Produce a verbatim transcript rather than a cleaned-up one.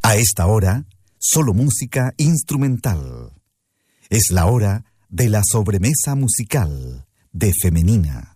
A esta hora, solo música instrumental. Es la hora de la sobremesa musical de Femenina.